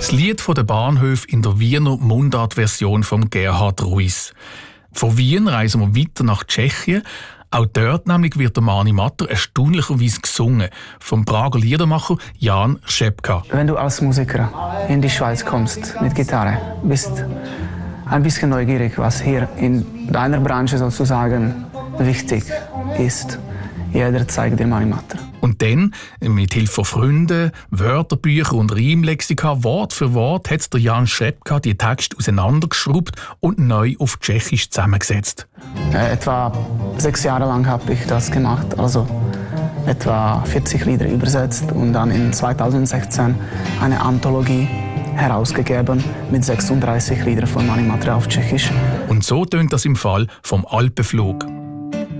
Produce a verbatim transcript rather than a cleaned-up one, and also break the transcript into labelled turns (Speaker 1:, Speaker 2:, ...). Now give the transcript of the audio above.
Speaker 1: Das Lied von der Bahnhöfe in der Wiener Mundart-Version von Gerhard Ruiz. Von Wien reisen wir weiter nach Tschechien. Auch dort nämlich wird der Mani Matter erstaunlicherweise gesungen vom Prager Liedermacher Jan Šepka.
Speaker 2: Wenn du als Musiker in die Schweiz kommst mit Gitarre, bist ein bisschen neugierig, was hier in deiner Branche sozusagen wichtig ist. Jeder zeigt dir Mani Matter.
Speaker 1: Und dann, mit Hilfe von Freunden, Wörterbüchern und Reimlexika, Wort für Wort, hat der Jan Šepka die Texte auseinandergeschraubt und neu auf Tschechisch zusammengesetzt.
Speaker 2: Äh, etwa sechs Jahre lang habe ich das gemacht, also etwa vierzig Lieder übersetzt und dann in zweitausendsechzehn eine Anthologie herausgegeben mit sechsunddreißig Liedern von Mani Matter auf Tschechisch.
Speaker 1: Und so tönt das im Fall vom Alpenflug.